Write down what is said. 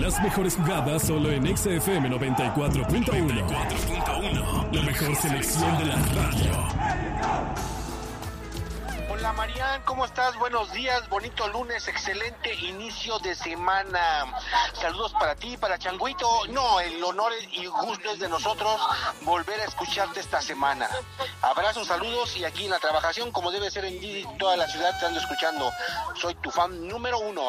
Las mejores jugadas solo en XFM 94.1. La mejor selección de la radio. Hola Marian, ¿cómo estás? Buenos días, bonito lunes, excelente inicio de semana. Saludos para ti, para Changuito. No, el honor y gusto es de nosotros volver a escucharte esta semana. Abrazos, saludos y aquí en la trabajación, como debe ser en Didi, toda la ciudad te ando escuchando. Soy tu fan número 1.